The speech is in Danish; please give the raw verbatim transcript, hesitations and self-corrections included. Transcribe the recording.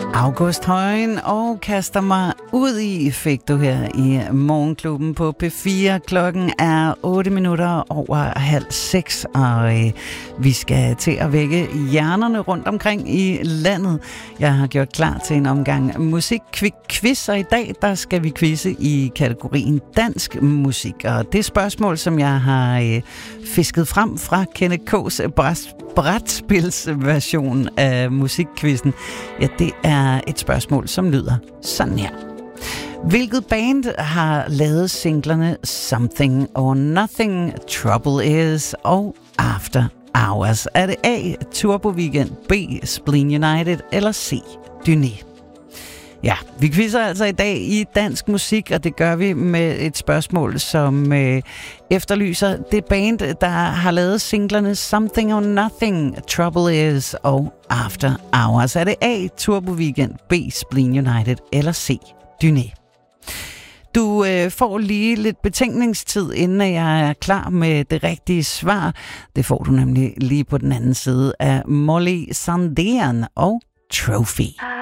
August Højen og kaster mig ud i, fik du her i Morgenklubben på P fire. Klokken er otte minutter over halv seks, og øh, vi skal til at vække hjernerne rundt omkring i landet. Jeg har gjort klar til en omgang musik-quiz, og i dag der skal vi quizze i kategorien dansk musik. Og det spørgsmål, som jeg har øh, fisket frem fra Kenneth K's bræt, brætspilsversion af musikquizzen, ja, det er et spørgsmål, som lyder sådan her. Hvilket band har lavet singlerne Something or Nothing, Trouble Is og After Hours? Er det A. Turbo Weekend, B. Spleen United eller C. Dyné? Ja, vi quizzer altså i dag i dansk musik, og det gør vi med et spørgsmål, som øh, efterlyser det band, der har lavet singlerne Something or Nothing, Trouble Is og After Hours. Er det A. Turbo Weekend, B. Spleen United eller C. Dyné? Du øh, får lige lidt betænkningstid, inden jeg er klar med det rigtige svar. Det får du nemlig lige på den anden side af Molly Sandén og Trophy.